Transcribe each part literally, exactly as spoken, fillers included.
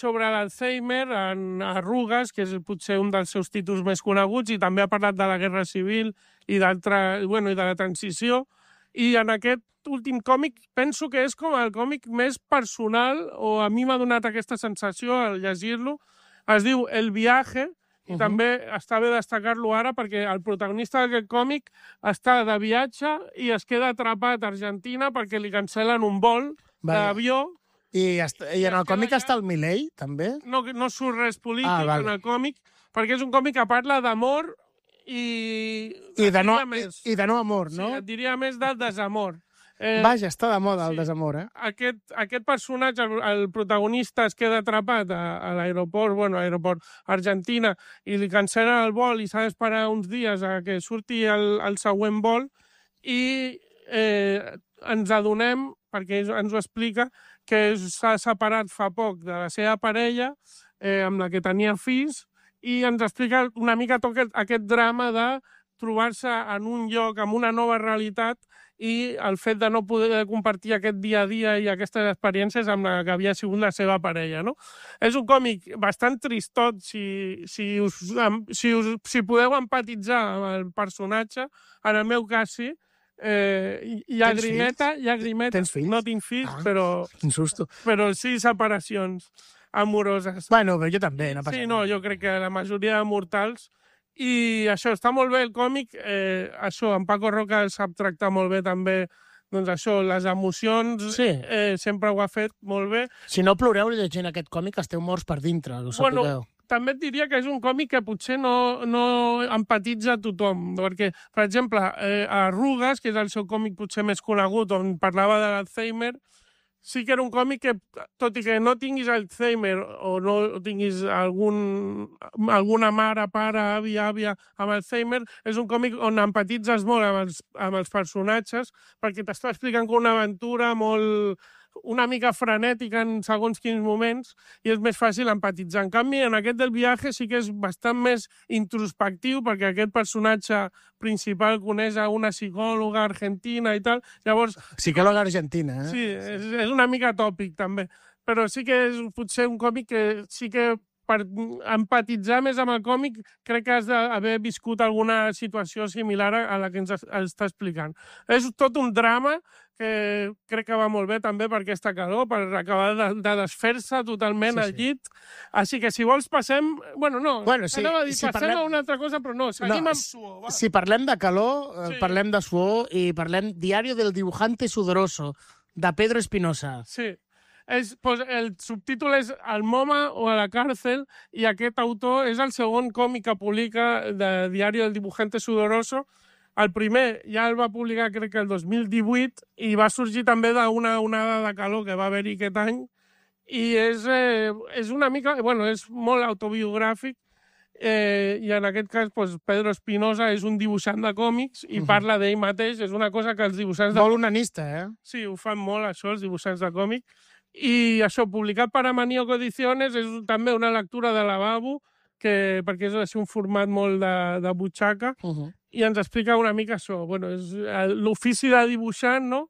sobre l'Alzheimer, en Arrugues, que és potser un dels seus títols més coneguts, i també ha parlat de la Guerra Civil i, bueno, i de la transició. I en aquest últim còmic penso que és com el còmic més personal, o a mi m'ha donat aquesta sensació al llegir-lo. Es diu El viaje, i uh -huh. també està bé destacar-lo ara perquè el protagonista d'aquest còmic està de viatge i es queda atrapat a Argentina perquè li cancel·len un vol d'avió. I, I en el còmic està el Milei, també? No, no surt res polític ah, vale. en el còmic, perquè és un còmic que parla d'amor i... I de, no, i, I de no amor, no? Sí, et diria més del desamor. Eh, Vaja, està de moda el sí, desamor, eh? Aquest, aquest personatge, el, el protagonista, es queda atrapat a, a l'aeroport, bueno, a l'aeroport Argentina, i li cancel·len el vol i s'ha d'esperar uns dies a que surti el, el següent vol, i eh, ens adonem, perquè ens ho explica, que s'ha separat fa poc de la seva parella, eh, amb la que tenia fills, i ens explica una mica tot aquest, aquest drama de trobar-se en un lloc amb una nova realitat i el fet de no poder compartir aquest dia a dia i aquestes experiències amb la que havia sigut la seva parella, no? És un còmic bastant tristot, si, si, us, si, us, si podeu empatitzar amb el personatge. En el meu cas, sí. Eh, llagrimeta, llagrimeta. Tens fills? No tinc fills, ah, però... Quin susto. Però sí separacions amoroses. Bueno, però jo també, no passa Sí, no, jo crec que la majoria de mortals. I això, està molt bé el còmic. Eh, això, en Paco Roca el sap tractar molt bé també. Doncs això, les emocions, sí. eh, sempre ho ha fet molt bé. Si no ploreu llegint aquest còmic, esteu morts per dintre, ho sapigueu. Bueno, també et diria que és un còmic que potser no, no empatitza a tothom, perquè, per exemple, eh, Arrugues, que és el seu còmic potser més conegut, on parlava de l'Alzheimer, sí que era un còmic que, tot i que no tinguis Alzheimer o no tinguis algun, alguna mare, pare, avi, àvia amb Alzheimer, és un còmic on empatitzes molt amb els, amb els personatges, perquè t'està explicant com una aventura molt... una mica frenètica en segons quins moments, i és més fàcil empatitzar. En canvi, en aquest del viatge sí que és bastant més introspectiu, perquè aquest personatge principal coneix a una psicòloga argentina i tal. Llavors... Psicòloga argentina, eh? Sí, és, és una mica tòpic, també. Però sí que és potser un còmic que sí que per empatitzar més amb el còmic crec que has d'haver viscut alguna situació similar a la que ens està explicant. És tot un drama que crec que va molt bé també per aquesta calor, per acabar de, de desfer-se totalment sí, al llit. Sí. Així que si vols passem... Bueno, no, bueno, sí, anava a dir, si passem parlem... a una altra cosa, però no, seguim no, amb suor. Va. Si parlem de calor, sí. parlem de suor i parlem Diario del dibujante sudoroso, de Pedro Espinosa. Sí. És, pues, el subtítol és El MoMA o a la càrcel, i aquest autor és el segon còmic que publica de Diario del dibujante sudoroso. El primer ja el va publicar crec que el dos mil divuit i va sorgir també d'una onada de calor que va haver-hi aquest any, i és, eh, és una mica... Bueno, és molt autobiogràfic, eh, i en aquest cas pues, Pedro Espinosa és un dibuixant de còmics i uh -huh. parla d'ell mateix. És una cosa que els dibuixants... Molt onanista, eh? Sí, ho fan molt, això, els dibuixants de còmic. I això, publicat per Amaníaco Ediciones, és també una lectura de lavabo, que, perquè és així un format molt de, de butxaca, uh -huh. i ens explica una mica això. Bueno, és l'ofici de dibuixant, no?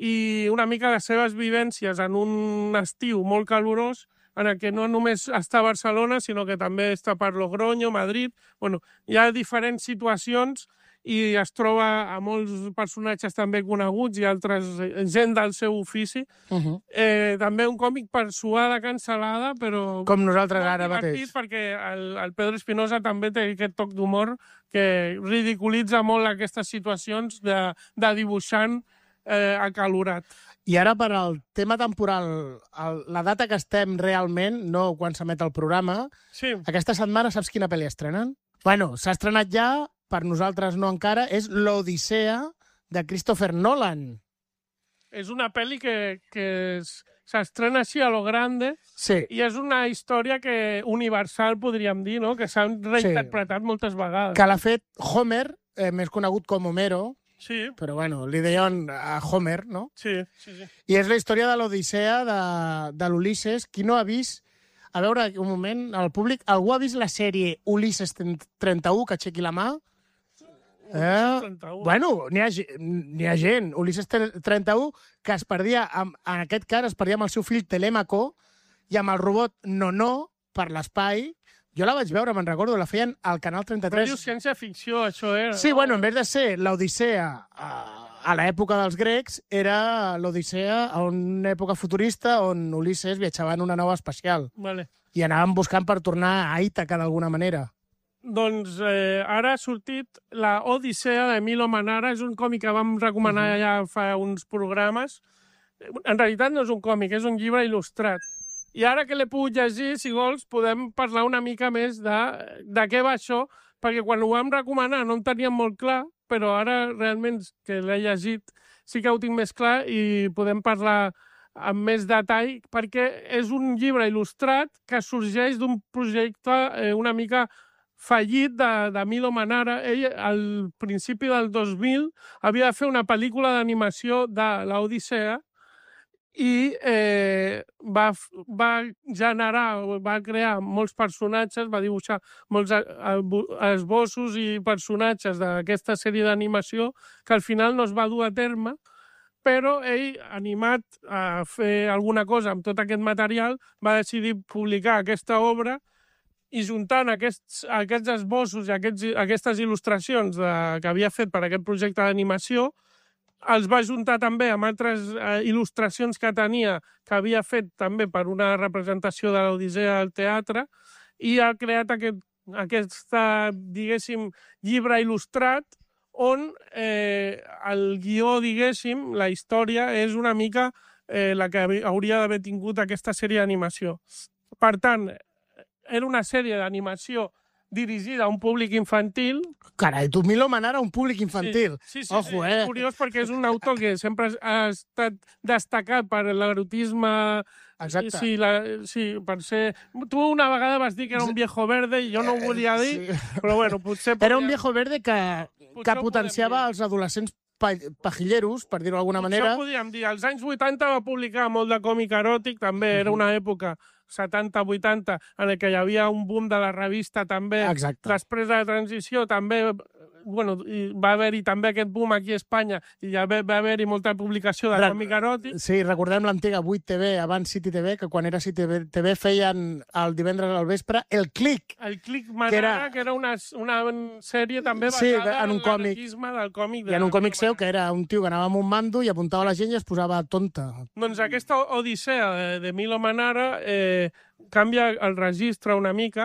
I una mica les seves vivències en un estiu molt calorós, en el que no només està a Barcelona, sinó que també està per Logroño, Madrid... Bueno, hi ha diferents situacions i es troba a molts personatges també coneguts i altres gent del seu ofici. Uh -huh. eh, també un còmic per suar de cancel·lada, però... Com nosaltres ara mateix. Perquè el, el Pedro Espinosa també té aquest toc d'humor que ridiculitza molt aquestes situacions de, de dibuixant eh, acalorat. I ara, per al tema temporal, el, la data que estem realment, no quan s'emet el programa, sí. aquesta setmana saps quina pel·li estrenen? Bueno, s'ha estrenat ja... per nosaltres no encara, és l'Odissea de Christopher Nolan. És una pel·li que, que s'estrena així a lo grande, sí. i és una història que universal, podríem dir, no? Que s'ha reinterpretat sí. moltes vegades. Que l'ha fet Homer, eh, més conegut com Homero, sí. però bueno, li deien a Homer, no? Sí, sí, sí. I és la història de l'Odissea de, de l'Ulisses. Qui no ha vist... A veure, un moment, al públic, algú ha vist la sèrie Ulisses trenta-u, que aixequi la mà? Eh? Bueno, n'hi ha, n'hi ha gent. Ulisses trenta-u, que es perdia, amb, en aquest cas, es perdia amb el seu fill Telèmaco, i amb el robot No-No per l'espai. Jo la vaig veure, me'n recordo, la feien al Canal trenta-tres. Però dius ciència-ficció, això era. Sí, bueno, en vez de ser l'Odissea a l'època dels grecs, era l'Odissea a una època futurista on Ulisses viatjava en una nau espacial. Vale. I anàvem buscant per tornar a Ítaca d'alguna manera. Doncs eh, ara ha sortit la Odissea de Milo Manara. És un còmic que vam recomanar uh -huh. ja fa uns programes. En realitat no és un còmic, és un llibre il·lustrat. I ara que l'he pogut llegir, si vols, podem parlar una mica més de, de què va això, perquè quan ho vam recomanar no en teníem molt clar, però ara realment que l'he llegit sí que ho tinc més clar i podem parlar amb més detall, perquè és un llibre il·lustrat que sorgeix d'un projecte eh, una mica fallit de, de Milo Manara. Ell, al principi del dos mil, havia de fer una pel·lícula d'animació de l'Odissea i eh, va, va generar, va crear molts personatges, va dibuixar molts esbossos i personatges d'aquesta sèrie d'animació que al final no es va dur a terme, però ell, animat a fer alguna cosa amb tot aquest material, va decidir publicar aquesta obra i juntant aquests, aquests esbossos i aquests, aquestes il·lustracions de, que havia fet per aquest projecte d'animació, els va juntar també amb altres eh, il·lustracions que tenia, que havia fet també per una representació de l'Odissea al teatre, i ha creat aquest, aquest diguéssim, llibre il·lustrat on eh, el guió, diguéssim, la història, és una mica eh, la que hauria d'haver tingut aquesta sèrie d'animació. Per tant, era una sèrie d'animació dirigida a un públic infantil. Carai, tu Milo Manara, un públic infantil. Sí, sí, sí, Ojo, sí. eh? És curiós perquè és un autor que sempre ha estat destacat per l'erotisme. Exacte. Sí, la, sí, per ser... Tu una vegada vas dir que era un viejo verde i jo no ho volia dir, sí. Però bueno, potser... Era un viejo verde que, que potenciava els adolescents pajilleros, per dir-ho d'alguna manera. Això ho podíem dir. Als anys vuitanta va publicar molt de còmic eròtic, també era una època setanta vuitanta, en què hi havia un boom de la revista també. Exacte. Després de la transició també bueno, va haver-hi també aquest boom aquí a Espanya i ja va haver-hi molta publicació de còmic eròtic. Sí, recordem l'antiga vuit T V, abans City T V, que quan era City T V feien el divendres al vespre El Clic. El Clic Manara, que era, que era una, una sèrie també basada sí, en un còmic del còmic. De I en un còmic seu, que era un tio que anava amb un mando i apuntava la gent i es posava tonta. Doncs aquesta Odissea de, de Milo Manara eh, canvia el registre una mica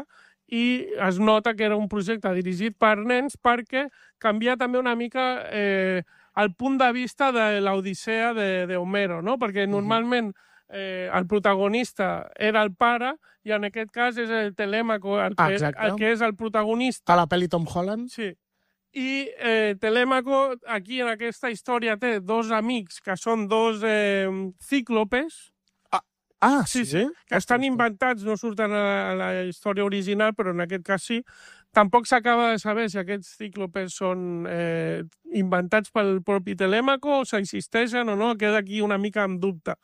i es nota que era un projecte dirigit per nens perquè canvia també una mica eh, el punt de vista de l'Odissea d'Homero, no? Perquè normalment eh, el protagonista era el pare i en aquest cas és el Telèmaco, el, que, ah, el que és el protagonista. A la pel·li Tom Holland. Sí. I eh, Telèmaco aquí en aquesta història té dos amics que són dos eh, cíclopes. Ah, sí, sí, que estan inventats, no surten a la història original, però en aquest cas sí. Tampoc s'acaba de saber si aquests cíclopes són eh, inventats pel propi Telèmaco o s'existeixen o no, queda aquí una mica en dubte.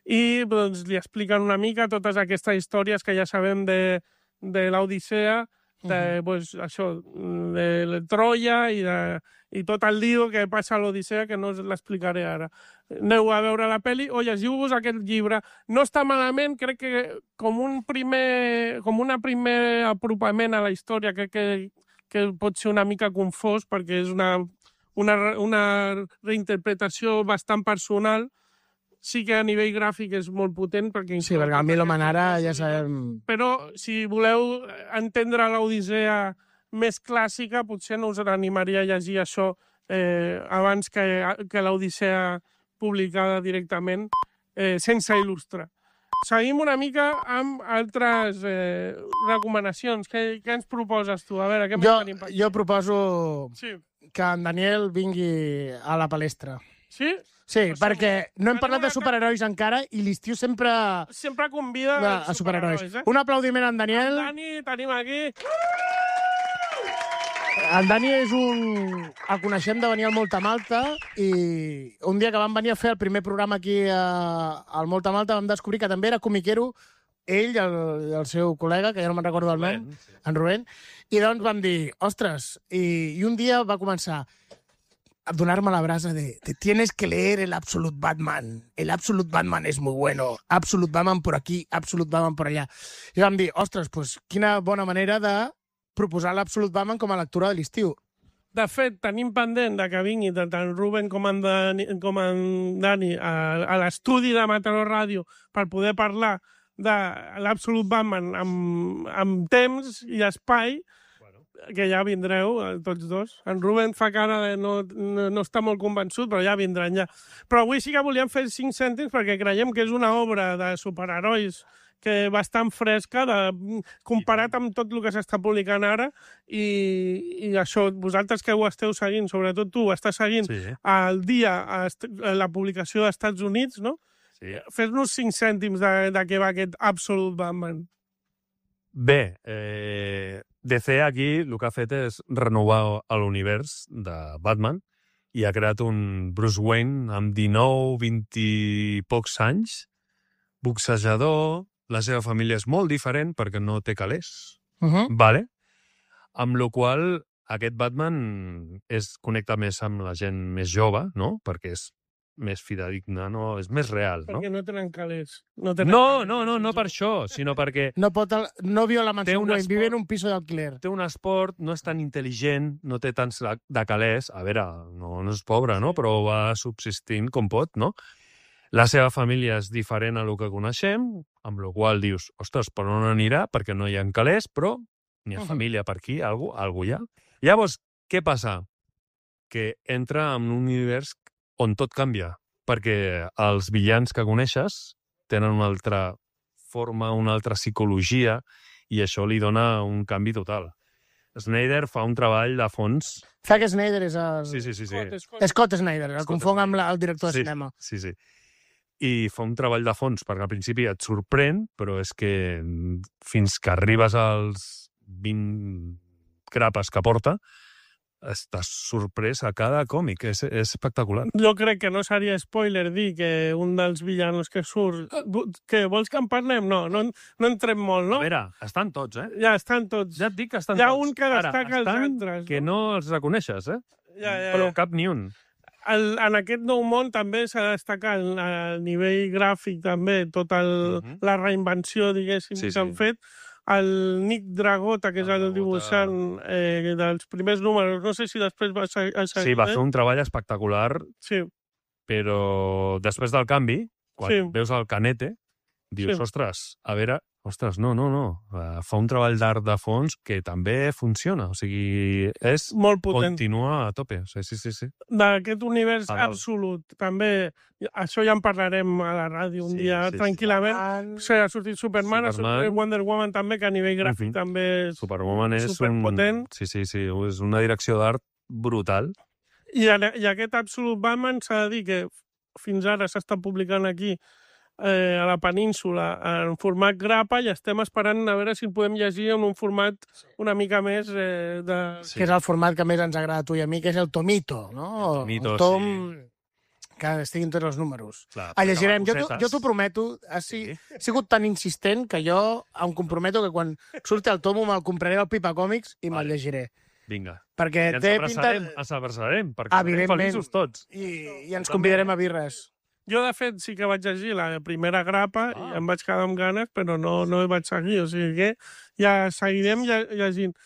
I doncs, li expliquen una mica totes aquestes històries que ja sabem de, de l'Odissea, de, uh -huh. pues, això, de, de Troia i, de, i tot el lío que passa a l'Odissea, que no us l'explicaré ara. Aneu a veure la pel·li o llegiu-vos aquest llibre. No està malament, crec que com un primer, com una primer apropament a la història, crec que, que pot ser una mica confós, perquè és una, una, una reinterpretació bastant personal. Sí que a nivell gràfic és molt potent. Perquè sí, perquè el Milo Manara ja sabem... Però si voleu entendre l'Odissea més clàssica, potser no us animaria a llegir això eh, abans que, que l'Odissea publicada directament, eh, sense il·lustrar. Seguim una mica amb altres eh, recomanacions. Què, què ens proposes tu? A veure, què jo, tenim per aquí? Jo proposo sí. que en Daniel vingui a la palestra. Sí? Sí, o sigui, perquè no hem parlat de superherois encara i l'estiu sempre... Sempre convida a superherois. superherois eh? Un aplaudiment a en Daniel. En Dani, tenim aquí... En Dani és un... El coneixem de venir al Molta Malta i un dia que vam venir a fer el primer programa aquí a... al Molta Malta vam descobrir que també era comiquero, ell i el, el seu col·lega, que ja no me'n recordo el nom, en Rubén, i doncs vam dir, ostres, i, i un dia va començar... donar-me la brasa de, de tienes que leer el Absolute Batman. El Absolute Batman és muy bueno. Absolute Batman por aquí, Absolute Batman por allà. I vam dir, ostres, pues, quina bona manera de proposar l'Absolute Batman com a lectura de l'estiu. De fet, tenim pendent de que vingui tant en Ruben com en Dani, com en Dani a, a l'estudi de Mataró Ràdio per poder parlar de l'Absolute Batman amb, amb temps i espai, que ja vindreu, tots dos. En Ruben fa cara de no, no, no està molt convençut, però ja vindran ja. Però avui sí que volíem fer cinc cèntims perquè creiem que és una obra de superherois que bastant fresca, de, comparat amb tot el que s'està publicant ara, i, i això, vosaltres que ho esteu seguint, sobretot tu, ho estàs seguint Sí. al dia a, a la publicació dels Estats Units, no? Sí. Fes-nos cinc cèntims de, de què va aquest Absolute Batman. Bé, eh, D C aquí el que ha fet és renovar l'univers de Batman i ha creat un Bruce Wayne amb dinou, vint i pocs anys, boxejador, la seva família és molt diferent perquè no té calés, Uh -huh. vale? Amb la qual aquest Batman es connecta més amb la gent més jove, no? Perquè és més fidedigne, no? És més real, no? Perquè no tenen calés. No, tenen No, calés. no, no, no per això, sinó perquè No, pot, no viu a la mansió Té un Wayne, esport- vive en un piso d'alquiler. té un esport, no és tan intel·ligent, no té tants de- de calés, a veure, no, no és pobre, no? Però va subsistint com pot, no? La seva família és diferent a lo que coneixem, amb la qual dius, ostres, per on anirà? Perquè no hi ha calés, però n'hi ha Mhm. família per aquí, algú, algú hi ha. Llavors, què passa? Que entra en un univers on tot canvia, perquè els villans que coneixes tenen una altra forma, una altra psicologia, i això li dona un canvi total. Snyder fa un treball de fons... Zack Snyder és el... Sí, sí, sí. sí. Scott, Scott. Scott Snyder, el Scott confong amb Snyder. la, el director de Sí. cinema. Sí, sí. I fa un treball de fons, perquè al principi et sorprèn, però és que fins que arribes als vint grapes que porta, estàs sorprès a cada còmic. És, és espectacular. Jo crec que no seria spoiler dir que un dels villanos que surt... Que vols que en parlem? No, no, no entrem molt, no? A veure, estan tots, eh? Ja estan tots. Ja et dic que estan Hi ha tots. un que Ara, destaca els estan altres, que no? no els reconeixes, eh? Ja, ja, Però ja. cap ni un. El, en aquest nou món també s'ha de destacar el, el nivell gràfic, també, tota Mhm. la reinvenció, diguéssim, Sí, que han sí. fet. El Nick Dragota, que és El el Dragota. dibuixant eh, dels primers números, no sé si després va seguir... Sí, va fer un treball espectacular, Sí, però després del canvi, quan Sí. veus el Canete, dius, Sí. ostres, a veure, ostres, no, no, no, uh, fa un treball d'art de fons que també funciona, o sigui, és molt potent. continua a tope, sí, sí, sí. sí. D'aquest univers A dalt. absolut. També, això ja en parlarem a la ràdio un Sí, dia sí, sí. tranquil·lament. Sí, ha sortit Superman, ha Superman. sortit Wonder Woman també, que a nivell gràfic Mhm. també és... Superwoman és un... Superpotent. Sí, sí, sí, és una direcció d'art brutal. I, ara- I aquest Absolute Batman s'ha de dir que fins ara s'està publicant aquí eh, a la península en format grapa i estem esperant a veure si el podem llegir en un format una mica més eh, de... Sí. Que és el format que més ens agrada a tu i a mi, que és el tomito, no? El tomito, el tom que estiguin tots els números. Clar, El llegirem. Jo, acabar t'ho- jo t'ho prometo, ha, si, Sí. ha sigut tan insistent que jo em comprometo que quan surti el tomo me'l compraré al Pipa Còmics i me'l Vale. llegiré. Vinga. Perquè I ens té abraçarem, pinta... ens abraçarem, perquè serem Evidentment. feliços tots. I, I ens També. convidarem a birres. Jo, de fet, sí que vaig llegir la primera grapa Ah. i em vaig quedar amb ganes, però no, no hi vaig seguir. O sigui que ja seguirem lle- llegint.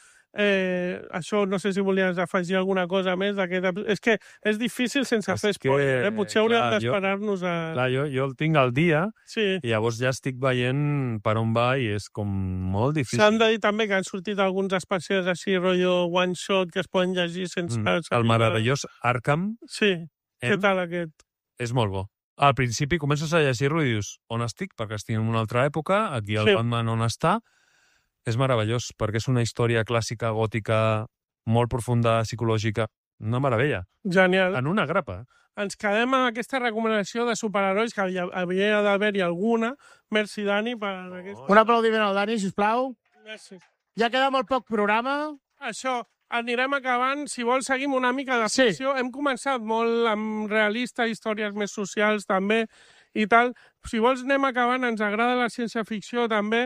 Eh, això, no sé si volies afegir alguna cosa més d'aquest... És que és difícil sense És fer que, spoiler, eh? Potser hauríem clar, jo- d'esperar-nos a... Clar, jo, jo el tinc al dia Sí. i llavors ja estic veient per on va i és com molt difícil. S'han de dir també que han sortit alguns especials així, rotllo one-shot, que es poden llegir sense... Mm. El meravellós Arkham Sí, què em, tal aquest? és molt bo. Al principi comences a llegir-lo i dius, on estic? Perquè estic en una altra època, aquí el Sí. Batman on està. És meravellós, perquè és una història clàssica, gòtica, molt profunda, psicològica. Una meravella. Genial. En una grapa. Ens quedem amb aquesta recomanació de superherois, que havia, havia d'haver-hi alguna. Merci, Dani, per aquest... Un aplaudiment al Dani, sisplau. Gràcies. Ja queda molt poc programa. Això, anirem acabant. Si vols, seguim una mica de Sí. ficció. Hem començat molt amb realista, històries més socials també i tal. Si vols, anem acabant. Ens agrada la ciència-ficció també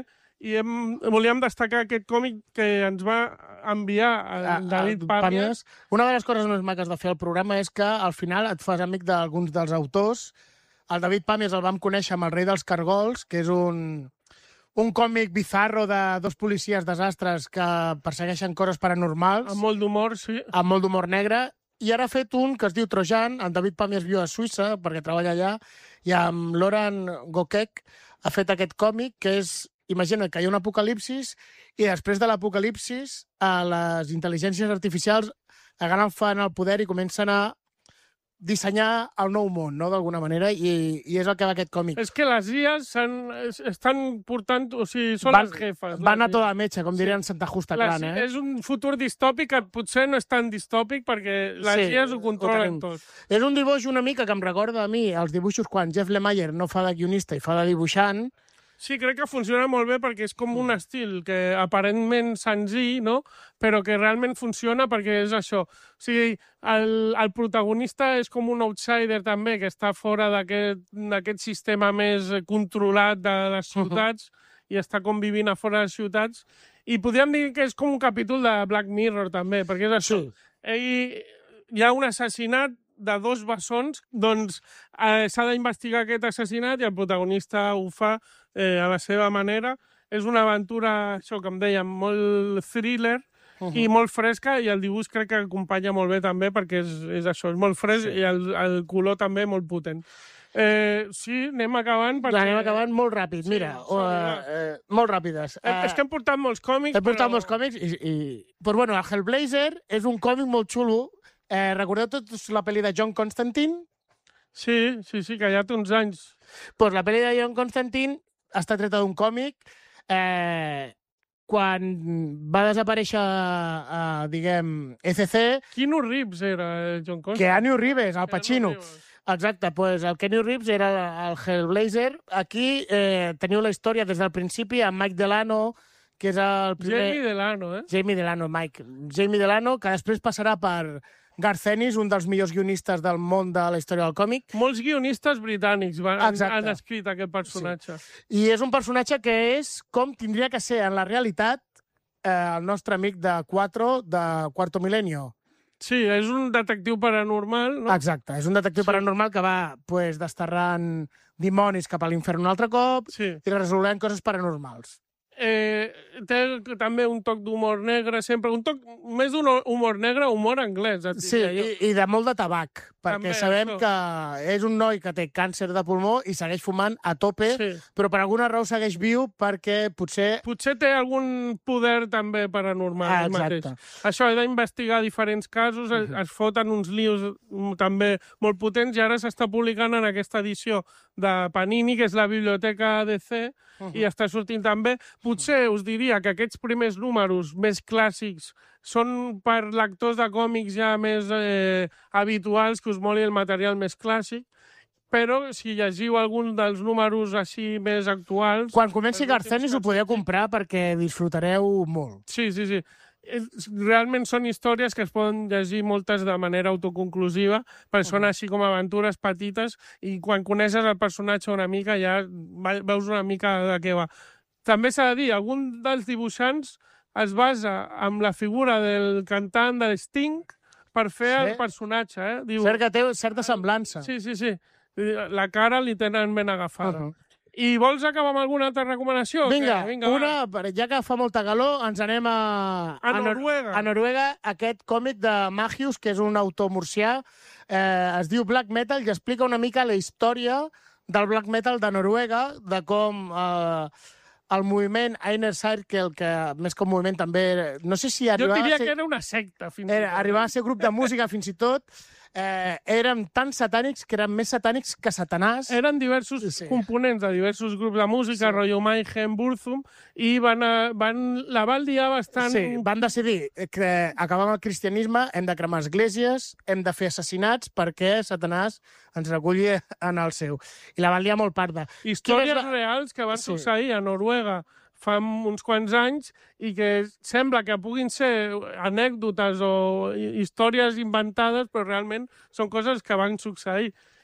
i hem, volíem destacar aquest còmic que ens va enviar el David Pàmies. Una de les coses més maques de fer el programa és que al final et fas amic d'alguns dels autors. El David Pàmies el vam conèixer amb El rei dels cargols, que és un, un còmic bizarro de dos policies desastres que persegueixen coses paranormals. Amb molt d'humor, sí. Amb molt d'humor negre. I ara ha fet un que es diu Trojan. El David Pàmies viu a Suïssa, perquè treballa allà, i amb Loran Gokek ha fet aquest còmic, que és, imagina't que hi ha un apocalipsis i després de l'apocalipsis les intel·ligències artificials agafen el poder i comencen a dissenyar el nou món, no?, d'alguna manera, i, i és el que va aquest còmic. És que les I As estan portant... O sigui, són van, les jefes. Van a toda mecha, com dirien Santa Justa Clan, eh? És un futur distòpic que potser no és tan distòpic perquè les Sí, I As ho controlen ho tot. És un dibuix una mica que em recorda a mi els dibuixos quan Jeff Lemire no fa de guionista i fa de dibuixant. Sí, crec que funciona molt bé perquè és com un estil que aparentment senzill, no?, però que realment funciona perquè és això. O sigui, el, el protagonista és com un outsider també, que està fora d'aquest sistema més controlat de les ciutats uh-huh. i està convivint a fora de les ciutats. I podríem dir que és com un capítol de Black Mirror també, perquè és això. Sí. Ell, hi ha un assassinat de dos bessons, doncs eh, s'ha d'investigar aquest assassinat i el protagonista ho fa eh, a la seva manera. És una aventura, això que em dèiem, molt thriller uh-huh. i molt fresca, i el dibuix crec que acompanya molt bé també, perquè és, és això, és molt fresc sí. i el, el color també molt potent. Eh, sí, anem acabant. Perquè... Anem acabant molt ràpid, sí, mira, uh, uh, molt ràpides. Uh, és que hem portat molts còmics, Hem portat però... molts còmics i... i... Pues bueno, el Hellblazer és un còmic molt xulo. Eh, recordeu tots la pel·li de John Constantine? Sí, sí, sí, que ja té uns anys. Pues la pel·li de John Constantine està treta d'un còmic. Eh, quan va desaparèixer, eh, diguem, E C C... Keanu Reeves era John Constantine. Keanu Reeves, Al Pacino. Exacte, pues el Keanu Reeves era el Hellblazer. Aquí eh, teniu la història des del principi amb Mike Delano, que és el primer... Jamie Delano, eh? Jamie Delano, Mike. Jamie Delano, que després passarà per Garth Ennis, un dels millors guionistes del món de la història del còmic. Molts guionistes britànics van, han escrit aquest personatge. Sí. I és un personatge que és com tindria que ser en la realitat eh, el nostre amic de Quattro, de Quarto Milenio. Sí, és un detectiu paranormal, no? Exacte, és un detectiu sí. paranormal que va pues, desterrant dimonis cap a l'infern un altre cop sí. i resolent coses paranormals. Eh, té també un toc d'humor negre, sempre. Un toc més d'un humor negre, humor anglès. Sí, i, i de molt de tabac, perquè també, sabem això. Que és un noi que té càncer de pulmó i segueix fumant a tope, sí. però per alguna raó segueix viu perquè potser... Potser té algun poder també paranormal. Ah, exacte. Mateix. Això, he d'investigar diferents casos, uh -huh. es foten uns lius també molt potents, i ara s'està publicant en aquesta edició de Panini, que és la biblioteca A D C, uh -huh. i està sortint també. Potser us diria que aquests primers números més clàssics són per lectors de còmics ja més eh, habituals, que us moli el material més clàssic, però si llegiu algun dels números així més actuals... Quan comenci Garth Ennis ho podeu comprar perquè disfrutareu molt. Sí, sí, sí. Realment són històries que es poden llegir moltes de manera autoconclusiva, perquè són així com aventures petites, i quan coneixes el personatge una mica ja veus una mica de què va. També s'ha de dir, algun dels dibuixants es basa en la figura del cantant de Sting per fer sí. el personatge. Eh? Diu, Cert que té certa semblança. Sí, sí, sí. La cara li tenen ben agafada. Uh -huh. I vols acabar amb alguna altra recomanació? Vinga, Vinga una, va. ja que fa molta calor, ens anem a... A Noruega. A Noruega, aquest còmic de Magius, que és un autor murcià, eh, es diu Black Metal, i explica una mica la història del Black Metal de Noruega, de com... Eh, el moviment Inner Circle, que més que un moviment també... No sé si arribava jo diria a ser... que era una secta, fins i tot. Arribava a ser grup de música, fins i tot. Eh, eren tan satànics que eren més satànics que Satanàs. Eren diversos sí. components de diversos grups de música, sí. rotllo Mayhem, Burzum, i van, a, van, la van liar bastant... Sí, van decidir que acabant el cristianisme hem de cremar esglésies, hem de fer assassinats perquè Satanàs ens reculli en el seu. I la van liar molt parda. Històries la... reals que van sí. succeir a Noruega fa uns quants anys i que sembla que puguin ser anècdotes o històries inventades, però realment són coses que van succeir.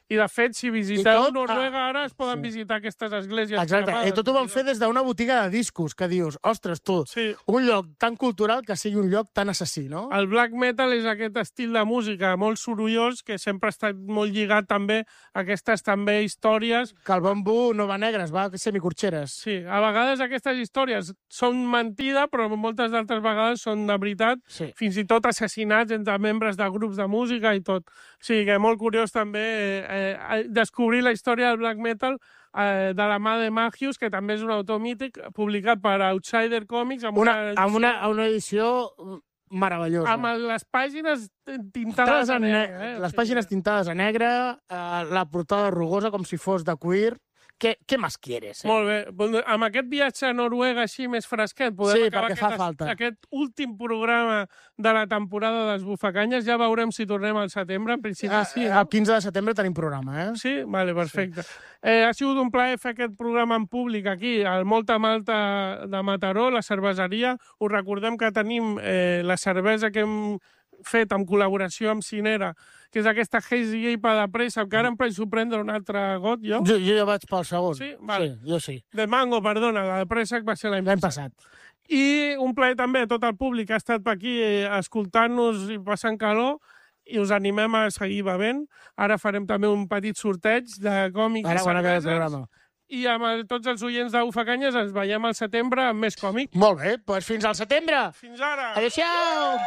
I, de fet, si visiteu tot, Noruega ah, ara, es poden sí. visitar aquestes esglésies. Exacte, cremades. i tot ho van fer des d'una botiga de discos, que dius, ostres, tu, Sí. un lloc tan cultural que sigui un lloc tan assassí, no? El black metal és aquest estil de música molt sorollós que sempre ha estat molt lligat també a aquestes també històries. Que el bambú no va negre, es va semicorxeres. Sí, a vegades aquestes històries són mentida, però moltes d'altres vegades són de veritat, Sí. fins i tot assassinats entre membres de grups de música i tot. O sigui que molt curiós també eh, eh, descobrir la història del black metal eh, de la mà de Magius, que també és un autor mític, publicat per Outsider Comics, amb Una, una, amb una, amb una edició meravellosa. amb les pàgines tintades a negre. Eh? Les pàgines tintades a negre, eh, la portada rugosa com si fos de cuir. Què, què més quieres? Eh? Molt bé. Doncs, amb aquest viatge a Noruega així més fresquet, podem Sí, acabar perquè fa aquest, falta. aquest últim programa de la temporada dels Bufacanyes. Ja veurem si tornem al setembre. En principi Ah, sí. el quinze de setembre tenim programa, eh? Sí? Vale, perfecte. Sí. Eh, ha sigut un plaer fer aquest programa en públic aquí, al Molta Malta de Mataró, la cerveseria. Us recordem que tenim eh, la cervesa que hem fet en col·laboració amb Cinera, que és aquesta Hazy I P A de pressa, que ara em penso prendre un altre got, jo. Jo, jo ja vaig pel segon. Sí? Vale. Sí, jo sí. De mango, perdona, la de pressa va ser l'any L'any passat. I un plaer també a tot el públic que ha estat per aquí eh, escoltant-nos i passant calor, i us animem a seguir bevent. Ara farem també un petit sorteig de còmics Ara, i quan acabi el cerveses. programa. I amb el, tots els oients de Bufacanyes ens veiem al setembre amb més còmic. Molt bé, doncs fins al setembre. Fins ara! Adéu-siau!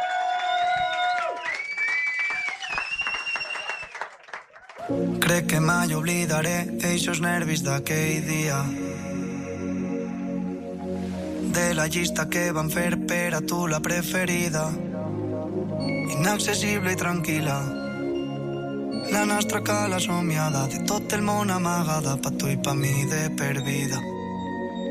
Crec que mai oblidaré eixos nervis d'aquell dia, de la llista que van fer per a tu la preferida, inaccessible i tranquil·la, la nostra cala somiada, de tot el món amagada, pa tu i pa mi de per vida.